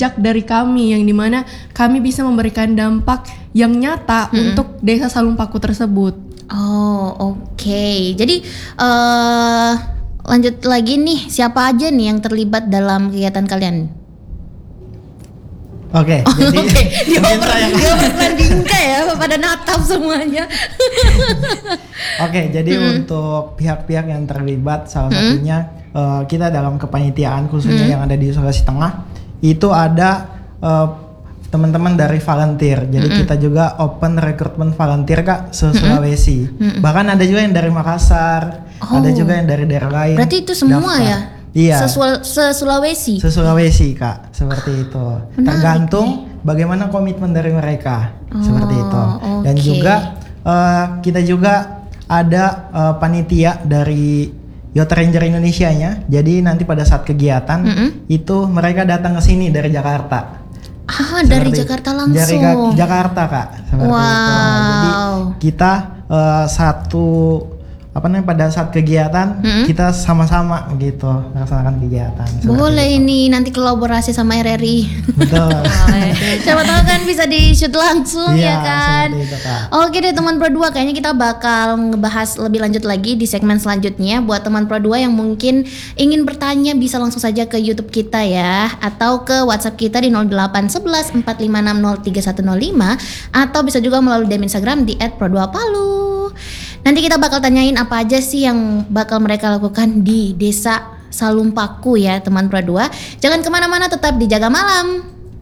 bijak dari kami, yang dimana kami bisa memberikan dampak yang nyata untuk desa Salumpaku tersebut. Oh, oke. Jadi lanjut lagi nih, siapa aja nih yang terlibat dalam kegiatan kalian? Oke, jadi mungkin saya Dioper ya, pada natap semuanya. Oke, jadi untuk pihak-pihak yang terlibat, salah satunya kita dalam kepanitiaan khususnya yang ada di Sulawesi Tengah, itu ada teman-teman dari volunteer. Jadi kita juga open rekrutmen volunteer Kak se-Sulawesi. Bahkan ada juga yang dari Makassar, ada juga yang dari daerah lain. Berarti itu semua daftar. ya? Iya. Se-Sulawesi. Se-Sulawesi Kak, seperti itu. Tergantung bagaimana komitmen dari mereka, seperti itu. Dan juga kita juga ada panitia dari Youth Ranger Indonesia-nya. Jadi nanti pada saat kegiatan itu mereka datang ke sini dari Jakarta. Dari Jakarta langsung. Dari Jakarta Kak, seperti itu. Jadi kita pada saat kegiatan kita sama-sama gitu melaksanakan kegiatan. Boleh ini nanti kolaborasi sama RRI. Betul. Siapa tahu kan bisa di shoot langsung ya kan. Itu, Kak. Oke deh teman Pro 2, kayaknya kita bakal ngebahas lebih lanjut lagi di segmen selanjutnya. Buat teman Pro 2 yang mungkin ingin bertanya bisa langsung saja ke YouTube kita ya, atau ke WhatsApp kita di 0811 456 0105, atau bisa juga melalui DM Instagram di @pro2palu. Nanti kita bakal tanyain apa aja sih yang bakal mereka lakukan di desa Salumpaku ya teman Pro 2. Jangan kemana-mana, tetap di Jaga Malam.